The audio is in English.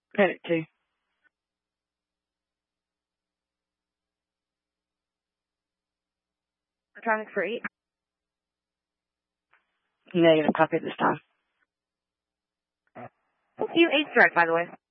Panic 2. Traffic for 8. Negative copy this time. Thank you. 8's direct, by the way.